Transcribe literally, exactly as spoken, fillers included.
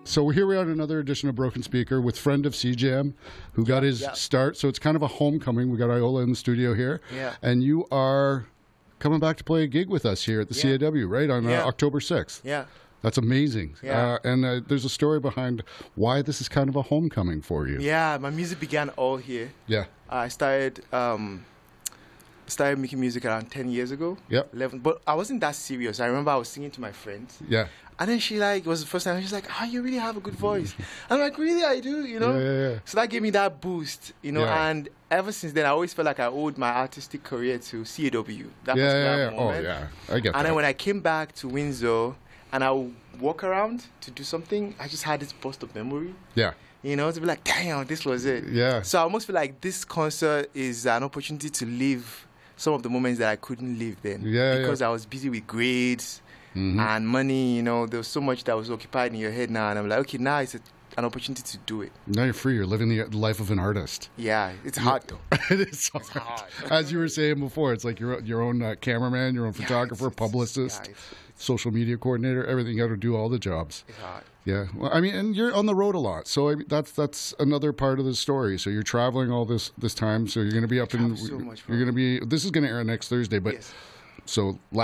So here we are on another edition of Broken Speaker with friend of C J M, who got his yeah. start. So it's kind of a homecoming. We got Iola in the studio here. Yeah. And you are coming back to play a gig with us here at the Yeah. C A W, right, on Yeah. uh, October sixth. Yeah. That's amazing. Yeah. Uh, and uh, there's a story behind why this is kind of a homecoming for you. Yeah, my music began all here. Yeah. I started um, started making music around ten years ago. Yep. eleven, but I wasn't that serious. I remember I was singing to my friends. Yeah. And then she like, it was the first time, she's like, oh, you really have a good voice. I'm like, really, I do, you know? Yeah, yeah, yeah. So that gave me that boost, you know? Yeah. And ever since then, I always felt like I owed my artistic career to C A W. That Yeah, was yeah, that yeah. Oh, moment. yeah. I get And that. then when I came back to Windsor and I would walk around to do something, I just had this burst of memory. Yeah. You know, to be like, damn, this was it. Yeah. So I almost feel like this concert is an opportunity to live some of the moments that I couldn't live then. Yeah, Because yeah. I was busy with grades Mhm. and money, you know, there was so much that was occupied in your head now. And I'm like, okay, now it's a, an opportunity to do it. Now you're free. You're living the life of an artist. Yeah, it's hard though. It is hard. hard. As you were saying before, it's like your your own uh, cameraman, your own photographer, it's- it's- publicist, yeah, it's- social media coordinator, everything. You got to do all the jobs. It's hard. Yeah, well, I mean, and you're on the road a lot, so I mean, that's that's another part of the story. So you're traveling all this this time, so you're going to be up in. Travel so much, you're going to be. This is going to air next Thursday, but Yes. so.